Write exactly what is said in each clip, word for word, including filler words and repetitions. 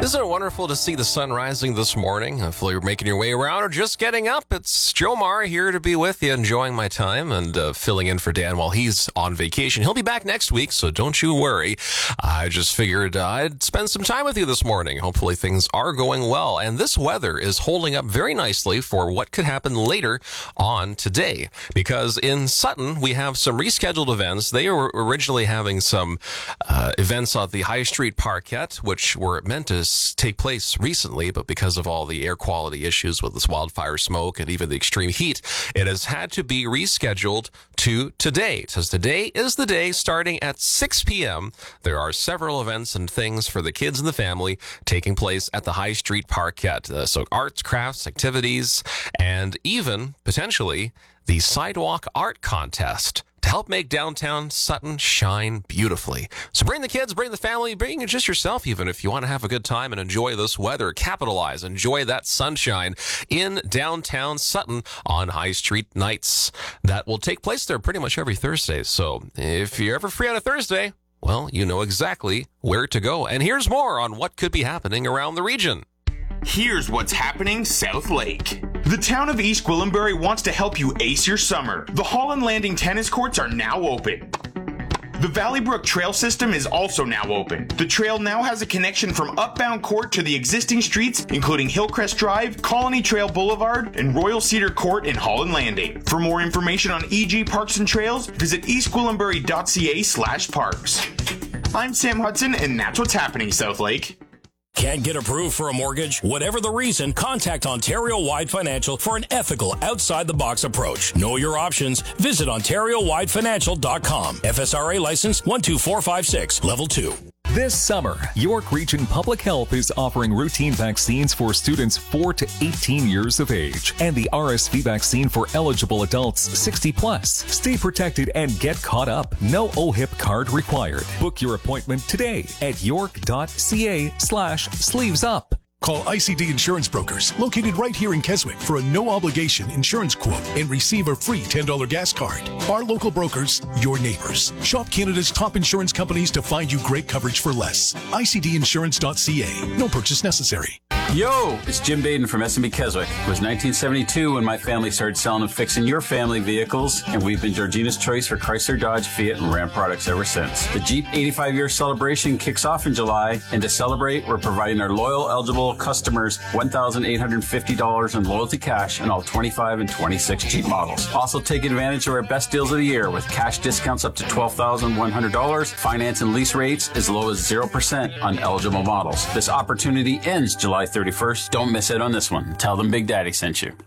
Isn't it wonderful to see the sun rising this morning? Hopefully you're making your way around or just getting up. It's Joe Mara here to be with you, enjoying my time and uh, filling in for Dan while he's on vacation. He'll be back next week, so don't you worry. I just figured uh, I'd spend some time with you this morning. Hopefully things are going well. And this weather is holding up very nicely for what could happen later on today. Because in Sutton, we have some rescheduled events. They were originally having some uh, events on the High Street Parkette, which were meant to take place recently, but because of all the air quality issues with this wildfire smoke and even the extreme heat, it has had to be rescheduled to today. It says today is the day starting at six p.m. There are several events and things for the kids and the family taking place at the High Street Parkette. Uh, so arts, crafts, activities, and even potentially the Sidewalk Art Contest to help make downtown Sutton shine beautifully. So bring the kids, bring the family, bring just yourself even if you want to have a good time and enjoy this weather. Capitalize, enjoy that sunshine in downtown Sutton on High Street nights. That will take place there pretty much every Thursday. So if you're ever free on a Thursday, well, you know exactly where to go. And here's more on what could be happening around the region. Here's what's happening South Lake. The town of East Gwillimbury wants to help you ace your summer. The Holland Landing tennis courts are now open. The Valleybrook Trail system is also now open. The trail now has a connection from Upbound Court to the existing streets, including Hillcrest Drive, Colony Trail Boulevard, and Royal Cedar Court in Holland Landing. For more information on E G Parks and Trails, visit eastgwillimbury.ca slash parks. I'm Sam Hudson, and that's what's happening, South Lake. Can't get approved for a mortgage? Whatever the reason, contact Ontario Wide Financial for an ethical, outside-the-box approach. Know your options. Visit ontario wide financial dot com. F S R A license one two four five six, level two. This summer, York Region Public Health is offering routine vaccines for students four to eighteen years of age and the R S V vaccine for eligible adults sixty plus. Stay protected and get caught up. No O H I P card required. Book your appointment today at york.ca slash sleeves up. Call I C D Insurance Brokers, located right here in Keswick, for a no-obligation insurance quote and receive a free ten dollars gas card. Our local brokers, your neighbors. Shop Canada's top insurance companies to find you great coverage for less. I C D insurance dot C A. No purchase necessary. Yo, it's Jim Baden from S and B Keswick. It was nineteen seventy-two when my family started selling and fixing your family vehicles, and we've been Georgina's choice for Chrysler, Dodge, Fiat, and Ram products ever since. The Jeep eighty-five year celebration kicks off in July, and to celebrate, we're providing our loyal, eligible customers one thousand eight hundred fifty dollars in loyalty cash on all twenty-five and twenty-six Jeep models. Also take advantage of our best deals of the year with cash discounts up to twelve thousand one hundred dollars, finance and lease rates as low as zero percent on eligible models. This opportunity ends July thirty-first. Don't miss it on this one. Tell them Big Daddy sent you.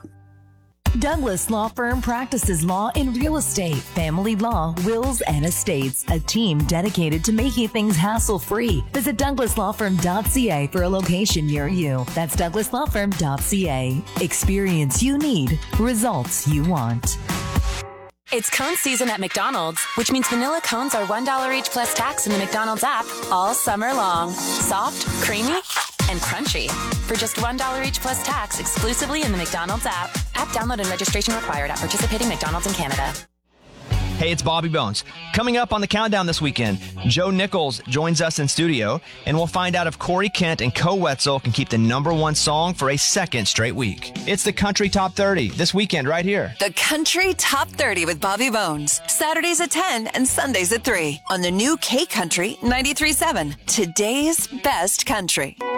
Douglas Law Firm practices law in real estate, family law, wills, and estates. A team dedicated to making things hassle-free. Visit douglas law firm dot c a for a location near you. That's douglas law firm dot c a. Experience you need, results you want. It's cone season at McDonald's, which means vanilla cones are one dollar each plus tax in the McDonald's app all summer long. Soft, creamy, and crunchy. For just one dollar each plus tax exclusively in the McDonald's app. App download and registration required at participating McDonald's in Canada. Hey, it's Bobby Bones. Coming up on the countdown this weekend, Joe Nichols joins us in studio, and we'll find out if Corey Kent and Co Wetzel can keep the number one song for a second straight week. It's the Country Top thirty this weekend right here. The Country Top thirty with Bobby Bones. Saturdays at ten and Sundays at three on the new K Country ninety-three point seven. Today's best country.